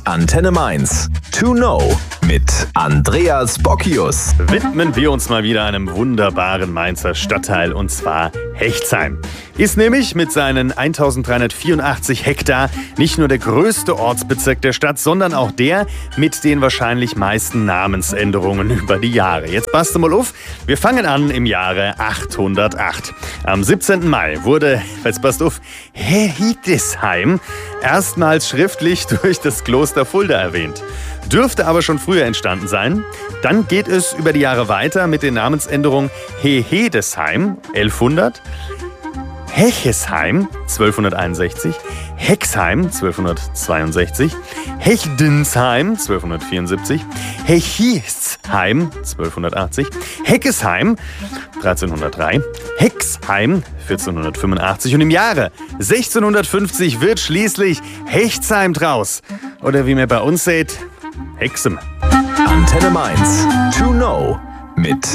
Antenne Mainz. To know mit Andreas Bockius. Widmen wir uns mal wieder einem wunderbaren Mainzer Stadtteil, und zwar Hechtsheim. Ist nämlich mit seinen 1384 Hektar nicht nur der größte Ortsbezirk der Stadt, sondern auch der mit den wahrscheinlich meisten Namensänderungen über die Jahre. Jetzt passt mal auf, wir fangen an im Jahre 808. Am 17. Mai wurde, jetzt passt auf, Hildesheim erstmals schriftlich durch das Kloster Fulda erwähnt. Dürfte aber schon früher entstanden sein. Dann geht es über die Jahre weiter mit den Namensänderungen Hehedesheim 1100, Hechesheim 1261, Hexheim 1262, Hechdensheim 1274, Hechisheim 1280, Heckesheim 1303, Hexheim 1485 und im Jahre 1650 wird schließlich Hechtsheim draus. Oder wie man bei uns sagt, Hexem. Antenne Mainz. To know mit